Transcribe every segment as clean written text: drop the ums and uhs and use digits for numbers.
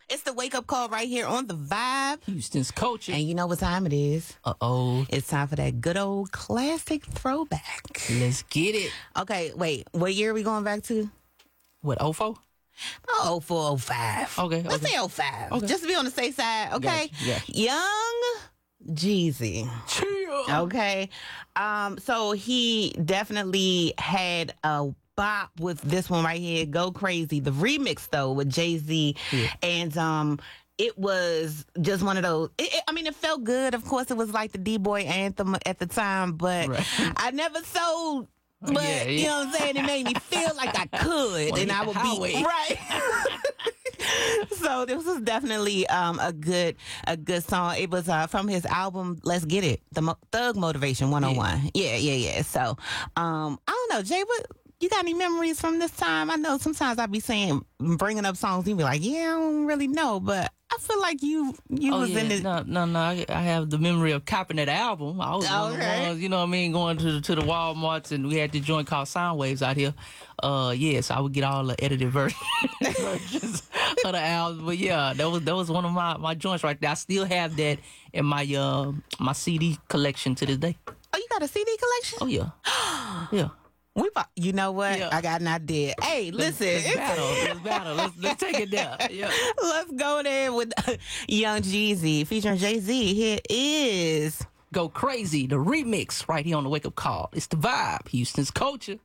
It's the wake up call right here on the Vibe. Houston's Culture. And you know what time it is? Uh-oh. It's time for that good old classic throwback. Let's get it. Okay, wait. What year are we going back to? What, 04? Oh, 04, 05. Okay. Let's say 05. Okay. Just to be on the safe side, okay? Gotcha. Young Jeezy. Chill. Okay. So he definitely had a bop with this one right here, Go Crazy. The remix, though, with Jay-Z. Yeah. And it was just one of those. It felt good. Of course, it was like the D-Boy anthem at the time, but Right. I never sold. But Yeah. you know what I'm saying? It made me feel like I could, Wanna and hit I the would highway. be right. So this was definitely a good song. It was from his album Let's Get It, Thug Motivation 101. Yeah. So I don't know, Jay, what you got any memories from this time? I know sometimes I be bringing up songs, you be like, yeah, I don't really know, but I feel like you was in it. No. I have the memory of copping that album. I was one of the ones, you know what I mean, going to the Walmarts, and we had the joint called Soundwaves out here. So I would get all the edited versions of the album. But yeah, that was one of my joints right there. I still have that in my my CD collection to this day. Oh, you got a CD collection? Oh yeah, yeah. You know what? Yeah. I got an idea. Hey, listen. Let's battle. Let's take it down. Yeah. Let's go there with Young Jeezy featuring Jay-Z. Here is Go Crazy, the remix right here on the Wake Up Call. It's the Vibe, Houston's Culture.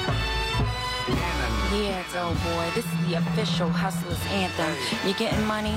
Yeah, it's old boy. This is the official Hustlers anthem. You're getting money?